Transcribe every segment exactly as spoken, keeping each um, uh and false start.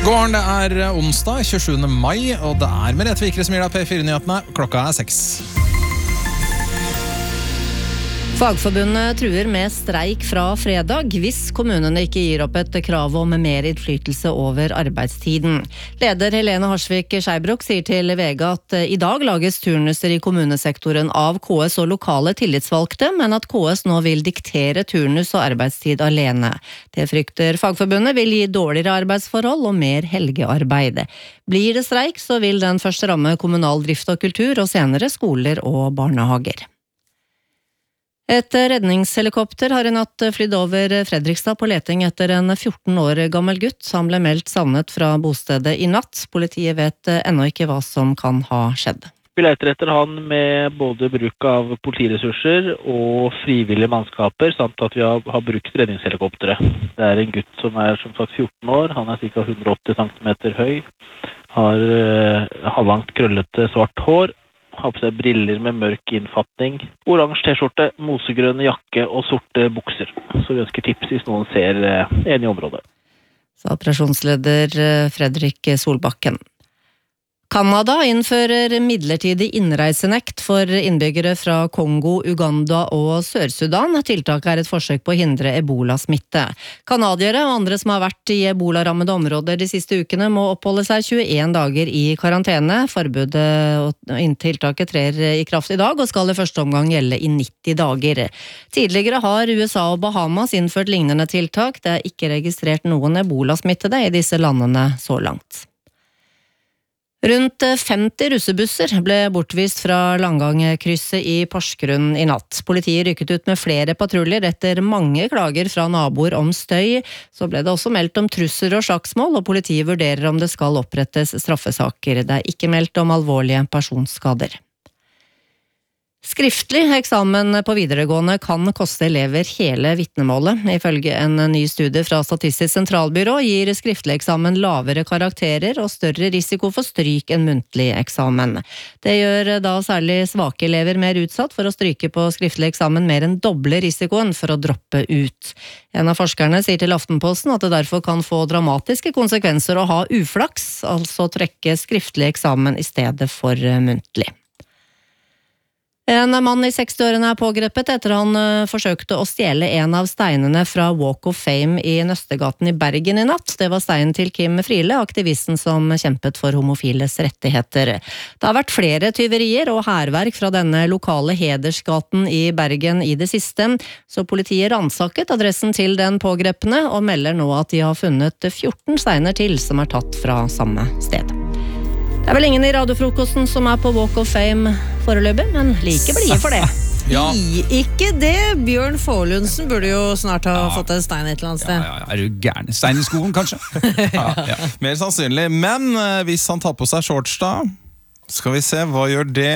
God morgen, det er onsdag, tjuesjuende mai, og det er Merete Vikre som gir deg P fire-nyhetene. Klokka er seks. Fagforbundet truer med streik fra fredag hvis kommunene ikke gir opp et krav om mer innflytelse over arbeidstiden. Leder Helene Harsvik Skeibrok sier til V G at i dag lages turnuser i kommunesektoren av K S og lokale tillitsvalgte, men at K S nå vil diktere turnus og arbeidstid alene. Det frykter Fagforbundet vil gi dårligere arbeidsforhold og mer helgearbeid. Blir det streik, så vil den først ramme kommunal drift og kultur, og senere skoler og barnehager. Et redningshelikopter har i natt flydd over Fredrikstad på leting etter en fjorten år gammel gutt som ble meldt savnet fra bostedet i natt. Politiet vet ennå ikke hva som kan ha skjedd. Vi leter etter han med både bruk av politiressurser og frivillige mannskaper, samt at vi har, har brukt redningshelikoptere. Det er en gutt som er som sagt fjorten år, han er ca. hundre og åtti centimeter høy, har uh, halvlangt krøllete svart hår, har på seg briller med mørk innfatning, oransje t-skjorte, mosegrønne jakke og sorte bukser. Så vi ønsker tips hvis noen ser en i området. Sa operasjonsleder Fredrik Solbakken. Kanada innfører midlertidig innreisenekt for innbyggere fra Kongo, Uganda og Sør-Sudan. Tiltaket er et forsøk på å hindre ebola-smitte. Kanadiere og andre som har vært i ebola-rammede områder de siste ukene må oppholde seg tjueen dager i karantene. Forbudet og tiltaket trer i kraft i dag og skal i første omgang gjelde i nitti dager. Tidligere har U S A og Bahamas innført lignende tiltak. Det er ikke registrert noen ebola-smittede i disse landene så langt. Rundt femti russebusser ble bortvist fra Langgangkrysset i Porsgrunn i natt. Politiet rykket ut med flere patruljer etter mange klager fra naboer om støy. Så ble det også meldt om trusler og slagsmål, og politiet vurderer om det skal opprettes straffesaker. Det er ikke meldt om alvorlige personskader. Skriftlig eksamen på videregående kan koste elever hele vitnemålet. Ifølge en ny studie fra Statistisk sentralbyrå gir skriftlig eksamen lavere karakterer og større risiko for stryk enn muntlig eksamen. Det gjør da særlig svake elever mer utsatt for å stryke på skriftlig eksamen, mer enn doble risikoen for å droppe ut. En av forskerne sier til Aftenposten at det derfor kan få dramatiske konsekvenser å ha uflaks, altså trekke skriftlig eksamen i stedet for muntlig. En mann i sekstiårene er pågrepet etter han forsøkte å stjele en av steinene fra Walk of Fame i Nøstegaten i Bergen i natt. Det var steinen til Kim Friele, aktivisten som kjempet for homofiles rettigheter. Det har vært flere tyverier og hærverk fra denne lokale hedersgaten i Bergen i det siste, så politiet ransaket adressen til den pågrepne og melder nå at de har funnet fjorten steiner til som er tatt fra samme sted. Det er vel ingen i radiofrokosten som er på Walk of Fame foreløpig, men like blide for det. Ja. Ikke det. Bjørn Forlundsen burde jo snart ha ja. fått en stein et eller annet sted. Ja, ja, er du gærne? Stein i skoen, kanskje? ja, ja. Mer sannsynlig. Men hvis han tar på seg shorts da, skal vi se, hva gjør det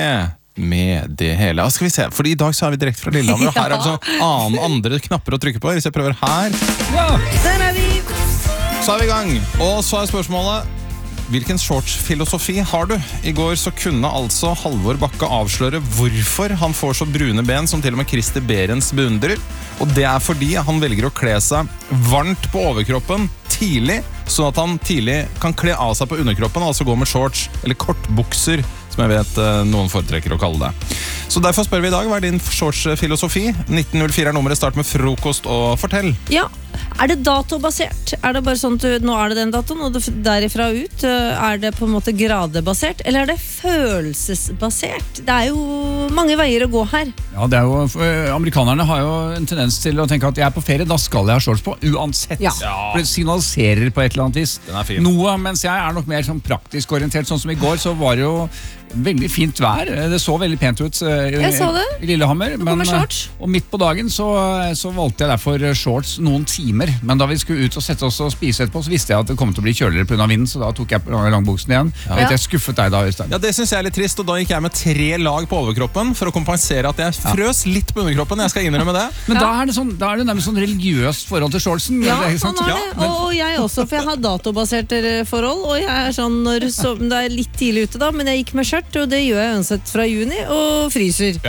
med det hele? Ja, skal vi se, for i dag så er vi direkte fra Lillehammer, og her er det sånn annen andre knapper å trykke på. Hvis jeg prøver her, ja. Der er vi. Så er vi i gang. Og så er spørsmålet, hvilken shortsfilosofi har du? I går så kunne altså Halvor Bakke avsløre hvorfor han får så brune ben som til og med Christer Berens beundrer. Og det er fordi han velger å kle seg varmt på overkroppen tidlig, sånn at han tidlig kan kle av seg på underkroppen, altså gå med shorts eller kortbukser, som jeg vet noen foretrekker å kalle det. Så derfor spør vi i dag, hva er din shortsfilosofi? nitten null fire er nummeret, start med frokost og fortell. Ja, er det datobasert? Er det bare sånn at nå er det den datoen, og derifra ut er det på en måte gradebasert, eller er det følelsesbasert? Det er jo mange veier å gå her. Ja, det er jo, amerikanerne har jo en tendens til å tenke at jeg er på ferie, da skal jeg ha shorts på, uansett. Ja. For det signaliserer på et eller annet vis. Den er fin. Noe, mens jeg er nok mer sånn praktisk orientert, sånn som i går, så var det jo veldig fint vær. Det så veldig pent ut i, i Lillehammer. Men, og midt på dagen så, så valgte jeg derfor shorts noen timer. Men da vi skulle ut og sette oss og spise etterpå, så visste jeg at det kom til å bli kjøligere på grunn av vinden, så da tok jeg på langbuksen igjen. Ja. Jeg, jeg skuffet deg da, Øystein. Ja, det synes jeg er litt trist, og da gikk jeg med tre lag på overkroppen for å kompensere at jeg frøs litt på underkroppen. Jeg skal innrømme det. Men ja. da, er det sånn, da er det nærmest sånn religiøst forhold til shortsen. Ja, det er sånn er det. Ja, men... Og jeg også, for jeg har datobaserte forhold, og jeg er sånn når så, det er litt tidlig ute da, men jeg gikk med skjørt, og det gjør jeg uansett fra juni, og fryser. Ja.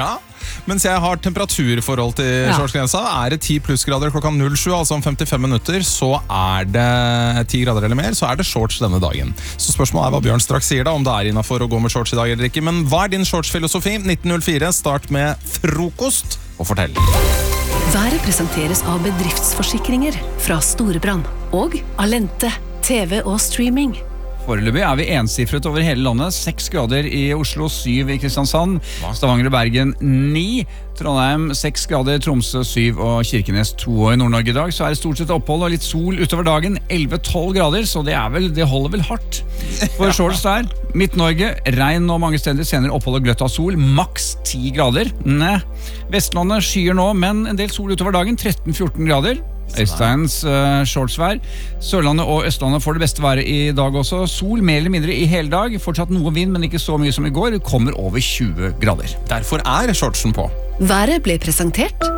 Mens jeg har temperaturforhold til Ja. shortsgrensa. Er det ti plussgrader klokka null sju, altså om femtifem minutter, så er det ti grader eller mer, så er det shorts denne dagen. Så spørsmålet er hva Bjørn straks sier da, om det er innenfor å gå med shorts i dag eller ikke. Men hva er din shortsfilosofi? nitten null fire, start med frokost og fortell. Været presenteres av bedriftsforsikringer fra Storebrand og Alente, T V og streaming. Foreløpig er vi ensifret over hele landet. Seks grader i Oslo, syv i Kristiansand, Stavanger og Bergen ni, Trondheim seks grader, Tromsø syv og Kirkenes to. Og i Nord-Norge i dag så er det stort sett opphold og litt sol utover dagen, elleve tolv grader, så det, er vel, det holder vel hardt for shorts der. Midt-Norge, regn og mange steder, senere opphold og gløtt av sol, maks ti grader. Nei. Vestlandet skyer nå, men en del sol utover dagen, tretten fjorten grader. Øysteins uh, shortsvær. Sørlandet og Østlandet får det beste været i dag også. Sol mer eller mindre i hele dag. Fortsatt noe vind, men ikke så mye som i går. Det kommer over tjue grader. Derfor er shortsen på. Været ble presentert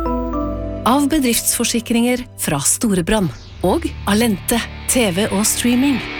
av bedriftsforsikringer fra Storebrand og Alente, T V og streaming.